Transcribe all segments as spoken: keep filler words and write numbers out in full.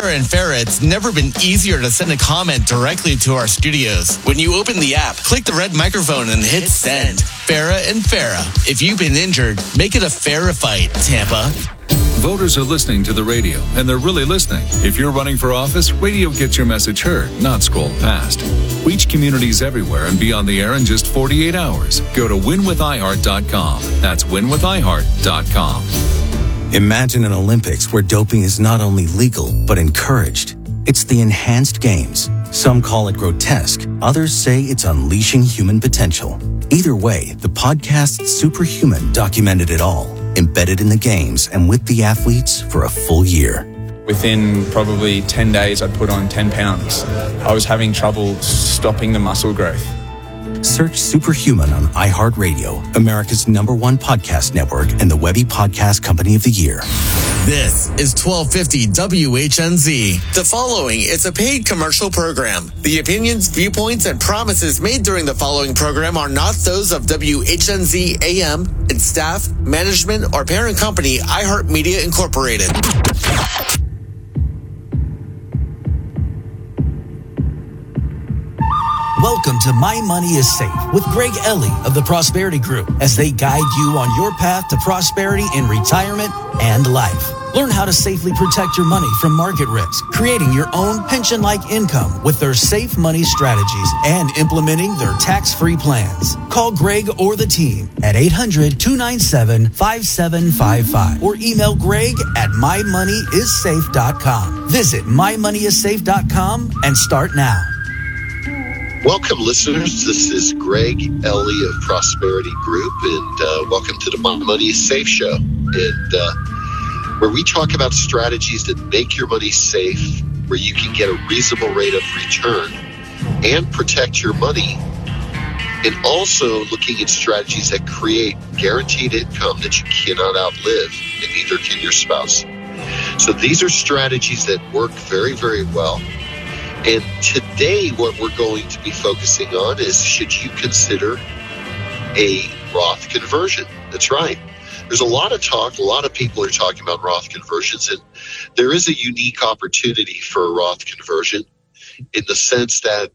Farah and Farah, it's never been easier to send a comment directly to our studios. When you open the app, click the red microphone and hit send. Farah and Farah. If you've been injured, make it a Farah fight, Tampa. Voters are listening to the radio, and they're really listening. If you're running for office, radio gets your message heard, not scrolled past. Reach communities everywhere and be on the air in just forty-eight hours. Go to win with i heart dot com. That's win with i heart dot com. Imagine an Olympics where doping is not only legal, but encouraged. It's the enhanced games. Some call it grotesque. Others say it's unleashing human potential. Either way, the podcast Superhuman documented it all, embedded in the games and with the athletes for a full year. Within probably ten days, I'd put on ten pounds. I was having trouble stopping the muscle growth. Search Superhuman on iHeartRadio, America's number one podcast network and the Webby Podcast Company of the Year. This is twelve fifty W H N Z. The following is a paid commercial program. The opinions, viewpoints, and promises made during the following program are not those of W H N Z A M, its staff, management, or parent company, iHeartMedia Incorporated. Welcome to My Money is Safe with Greg Ellie of the Prosperity Group as they guide you on your path to prosperity in retirement and life. Learn how to safely protect your money from market risk, creating your own pension-like income with their safe money strategies and implementing their tax-free plans. Call Greg or the team at eight hundred, two nine seven, five seven five five or email Greg at my money is safe dot com. Visit my money is safe dot com and start now. Welcome, listeners. This is Greg Ellie of Prosperity Group, and uh, welcome to the My Money is Safe show, and uh, where we talk about strategies that make your money safe, where you can get a reasonable rate of return and protect your money, and also looking at strategies that create guaranteed income that you cannot outlive, and neither can your spouse. So these are strategies that work very, very well. And today what we're going to be focusing on is, should you consider a Roth conversion? That's right. There's a lot of talk. A lot of people are talking about Roth conversions, and there is a unique opportunity for a Roth conversion in the sense that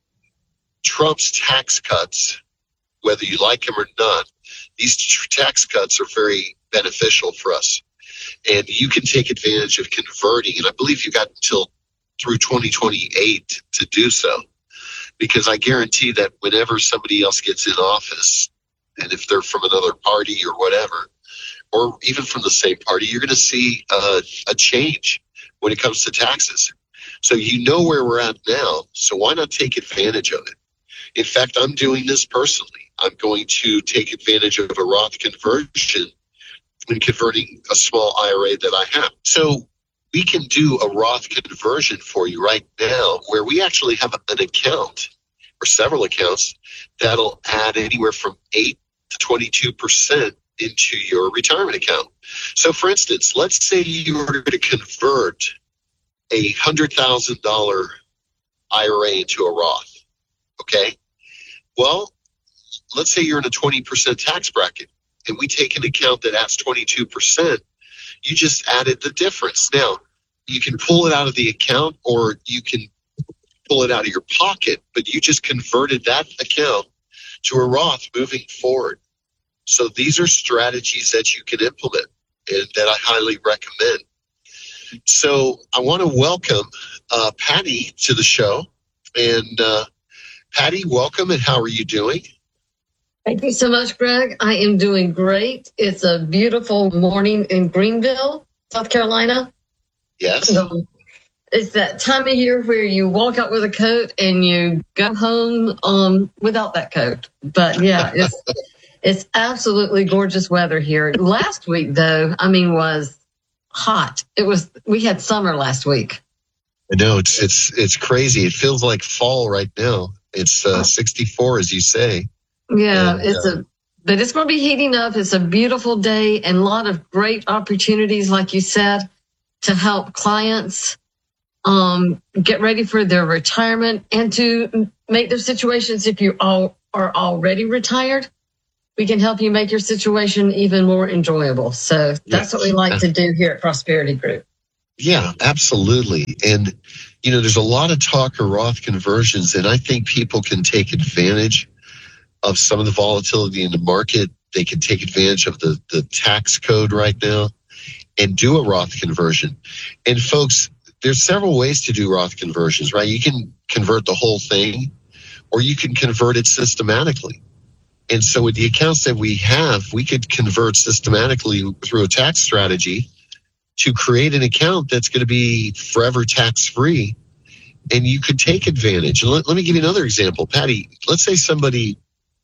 Trump's tax cuts, whether you like them or not, these tax cuts are very beneficial for us. And you can take advantage of converting, and I believe you got until through twenty twenty-eight to do so, because I guarantee that whenever somebody else gets in office, and if they're from another party or whatever, or even from the same party, you're going to see uh, a change when it comes to taxes. So you know where we're at now, so why not take advantage of it? In fact, I'm doing this personally. I'm going to take advantage of a Roth conversion when converting a small I R A that I have. So we can do a Roth conversion for you right now, where we actually have an account or several accounts that'll add anywhere from eight to twenty-two percent into your retirement account. So for instance, let's say you were to convert a one hundred thousand dollars I R A into a Roth, okay? Well, let's say you're in a twenty percent tax bracket, and we take an account that adds twenty-two percent. You just added the difference. Now, you can pull it out of the account or you can pull it out of your pocket, but you just converted that account to a Roth moving forward. So these are strategies that you can implement and that I highly recommend. So I want to welcome uh, Patty to the show. And uh, Patty, welcome, and how are you doing? Thank you so much, Greg. I am doing great. It's a beautiful morning in Greenville, South Carolina. Yes. So it's that time of year where you walk out with a coat and you go home um, without that coat. But yeah, it's it's absolutely gorgeous weather here. Last week, though, I mean, was hot. It was. We had summer last week. I know it's it's it's crazy. It feels like fall right now. It's uh, sixty-four, as you say. Yeah, and, it's uh, a, but it's going to be heating up. It's a beautiful day and a lot of great opportunities, like you said, to help clients um, get ready for their retirement and to make their situations, if you all are already retired, we can help you make your situation even more enjoyable. So that's what we like to do here at Prosperity Group. Yeah, absolutely. And, you know, there's a lot of talk of Roth conversions, and I think people can take advantage of some of the volatility in the market. They can take advantage of the, the tax code right now and do a Roth conversion. And folks, there's several ways to do Roth conversions, right? You can convert the whole thing, or you can convert it systematically. And so with the accounts that we have, we could convert systematically through a tax strategy to create an account that's going to be forever tax-free, and you could take advantage. And let, let me give you another example. Patty, let's say somebody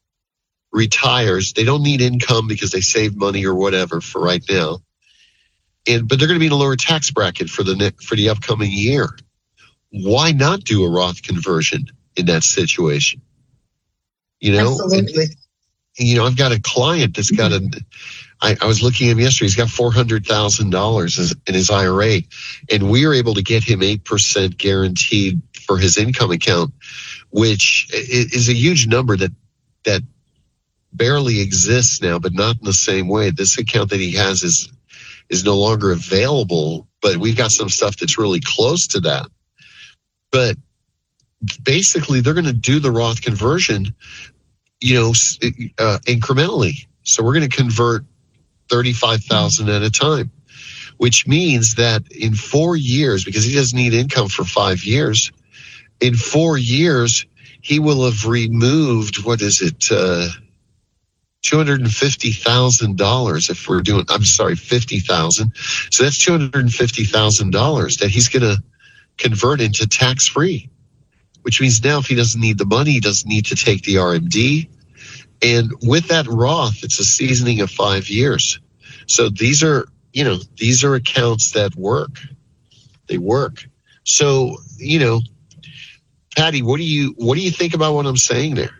retires. They don't need income because they save money or whatever for right now, and but they're going to be in a lower tax bracket for the ne- for the upcoming year. Why not do a Roth conversion in that situation? You know, Absolutely. And, you know, I've got a client that's got a. I, I was looking at him yesterday. He's got four hundred thousand dollars in his I R A, and we were able to get him eight percent guaranteed for his income account, which is a huge number that that barely exists now, but not in the same way. This account that he has is is no longer available, but we've got some stuff that's really close to that. But basically, they're going to do the Roth conversion, you know, uh, incrementally. So we're going to convert thirty-five thousand at a time, which means that in four years, because he doesn't need income for five years, in four years, he will have removed, what is it, uh, two hundred fifty thousand dollars if we're doing, I'm sorry, fifty thousand dollars. So that's two hundred fifty thousand dollars that he's going to convert into tax-free, which means now if he doesn't need the money, he doesn't need to take the R M D. And with that Roth, it's a seasoning of five years. So these are, you know, these are accounts that work. They work. So, you know, Patty, what do you what do you think about what I'm saying there?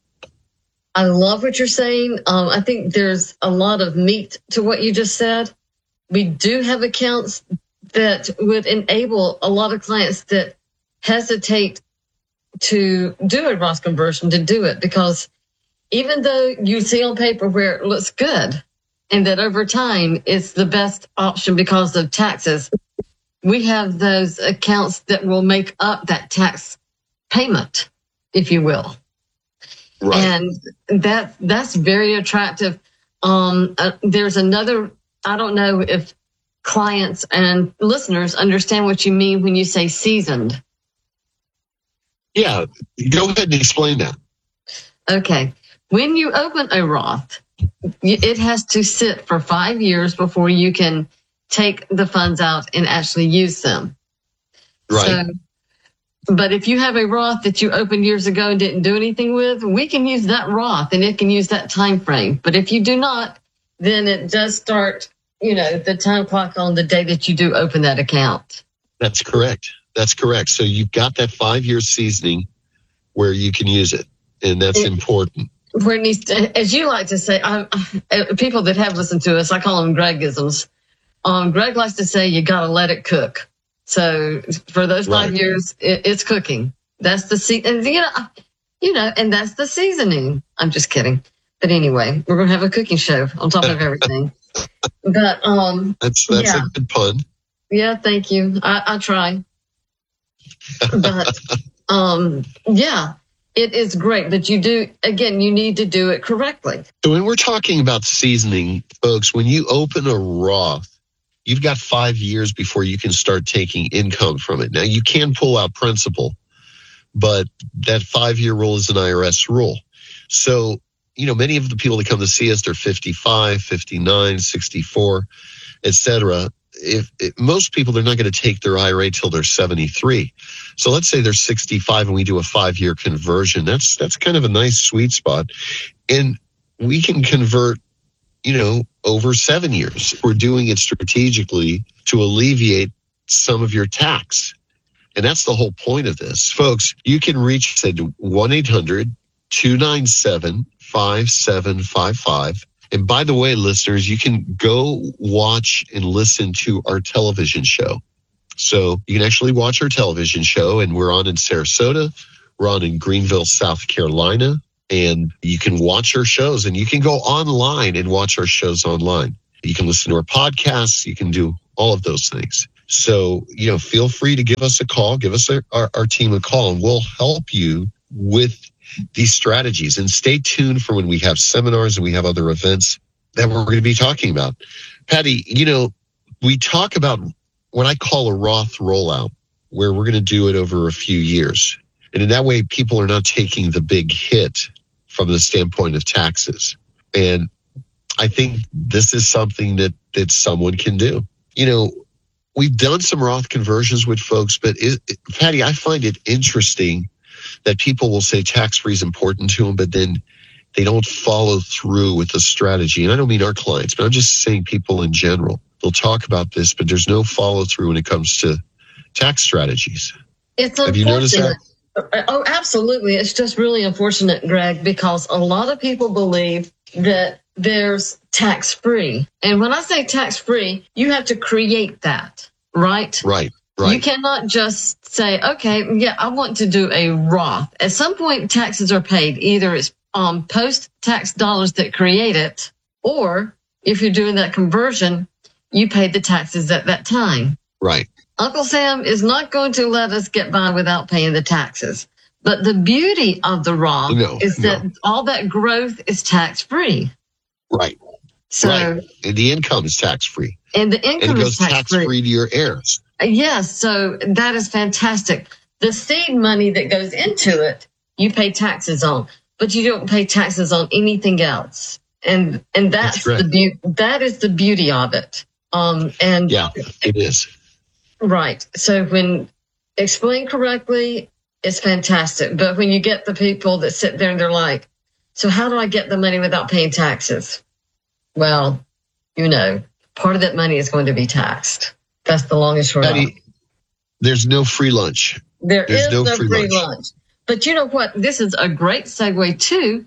I love what you're saying. Um, I think there's a lot of meat to what you just said. We do have accounts that would enable a lot of clients that hesitate to do a Roth conversion to do it, because even though you see on paper where it looks good and that over time it's the best option because of taxes, we have those accounts that will make up that tax payment, if you will. Right. And that that's very attractive. Um, uh, there's another, I don't know if clients and listeners understand what you mean when you say seasoned. Yeah, go ahead and explain that. Okay. When you open a Roth, it has to sit for five years before you can take the funds out and actually use them. Right. So, but if you have a Roth that you opened years ago and didn't do anything with, we can use that Roth and it can use that time frame. But if you do not, then it does start, you know, the time clock on the day that you do open that account. That's correct. That's correct. So you've got that five-year seasoning where you can use it, and that's it, important. Where it needs to, as you like to say, I, I, people that have listened to us, I call them Gregisms. Um, Greg likes to say you got to let it cook. So for those five right. years, it, it's cooking. That's the se- and you know, you know, and that's the seasoning. I'm just kidding, but anyway, we're gonna have a cooking show on top of everything. But um, that's that's yeah. a good pun. Yeah, thank you. I, I try. But um, yeah, it is great. But you do, again, you need to do it correctly. So when we're talking about seasoning, folks, when you open a Roth, you've got five years before you can start taking income from it. Now, you can pull out principal, but that five-year rule is an I R S rule. So, you know, many of the people that come to see us, they're fifty-five, fifty-nine, sixty-four, et cetera. If, if most people, they're not going to take their I R A till they're seventy-three. So let's say they're sixty-five and we do a five-year conversion. That's that's kind of a nice sweet spot. And we can convert, you know, over seven years. We're doing it strategically to alleviate some of your tax. And that's the whole point of this. Folks, you can reach us at one eight hundred two nine seven five seven five five. And by the way, listeners, you can go watch and listen to our television show. So you can actually watch our television show, and we're on in Sarasota. We're on in Greenville, South Carolina. And you can watch our shows, and you can go online and watch our shows online. You can listen to our podcasts. You can do all of those things. So, you know, feel free to give us a call, give us a, our, our team a call, and we'll help you with these strategies. And stay tuned for when we have seminars and we have other events that we're going to be talking about. Patty, you know, we talk about what I call a Roth rollout, where we're going to do it over a few years. And in that way, people are not taking the big hit from the standpoint of taxes. And I think this is something that, that someone can do. You know, we've done some Roth conversions with folks, but it, it, Patty, I find it interesting that people will say tax-free is important to them, but then they don't follow through with the strategy. And I don't mean our clients, but I'm just saying people in general. They'll talk about this, but there's no follow-through when it comes to tax strategies. It's Have you noticed that? Oh, absolutely. It's just really unfortunate, Greg, because a lot of people believe that there's tax-free. And when I say tax-free, you have to create that, right? Right, right. You cannot just say, okay, yeah, I want to do a Roth. At some point, taxes are paid. Either it's um, post-tax dollars that create it, or if you're doing that conversion, you pay the taxes at that time. Right. Uncle Sam is not going to let us get by without paying the taxes. But the beauty of the Roth no, is that no. all that growth is tax-free. Right. So, right. And the income is tax-free. And the income and it goes is tax-free. tax-free to your heirs. Yes, so that is fantastic. The seed money that goes into it, you pay taxes on, but you don't pay taxes on anything else. And and that's, that's the be- that is the beauty of it. Um and yeah, it is. Right. So when explained correctly, it's fantastic. But when you get the people that sit there and they're like, so how do I get the money without paying taxes? Well, you know, part of that money is going to be taxed. That's the long and short of it. There's no free lunch. There There's is no, no free, free lunch. lunch. But you know what? This is a great segue too,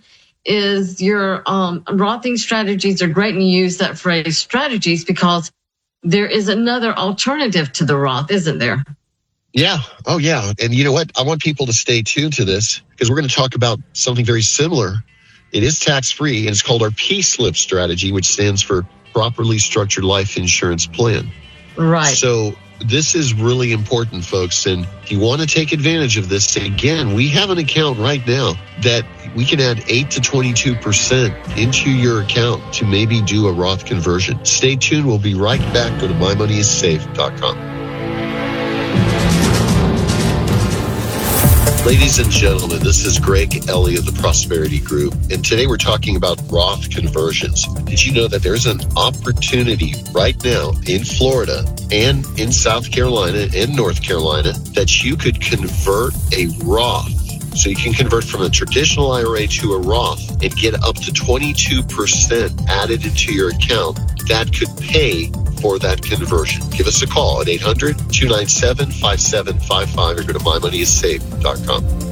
is your um, Rothing strategies are great, and you use that phrase strategies because there is another alternative to the Roth, isn't there? Yeah. Oh, yeah. And you know what? I want people to stay tuned to this because we're going to talk about something very similar. It is tax-free, and it's called our P-SLIP strategy, which stands for Properly Structured Life Insurance Plan. Right. So this is really important, folks. And if you want to take advantage of this, again, we have an account right now that we can add eight to twenty-two percent into your account to maybe do a Roth conversion. Stay tuned. We'll be right back. Go to my money is safe dot com. Ladies and gentlemen, this is Greg Ellie of the Prosperity Group, and today we're talking about Roth conversions. Did you know that there's an opportunity right now in Florida and in South Carolina and North Carolina that you could convert a Roth? So you can convert from a traditional I R A to a Roth and get up to twenty-two percent added into your account that could pay for that conversion. Give us a call at eight hundred, two nine seven, five seven five five or go to my money is safe dot com.